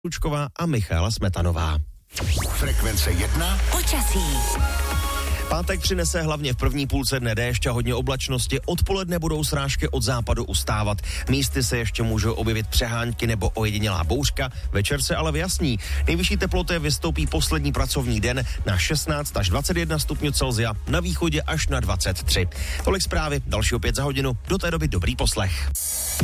Ručková a Michaela Smetanová. Frekvence 1. Počasí. Pátek přinese hlavně v první půlce dne déšť a hodně oblačnosti. Odpoledne budou srážky od západu ustávat. Místy se ještě můžou objevit přehánky nebo ojedinělá bouřka. Večer se ale vyjasní. Nejvyšší teploty vystoupí poslední pracovní den na 16 až 21 stupňů Celsia, na východě až na 23. Tolik zprávy, další opět za hodinu. Do té doby dobrý poslech.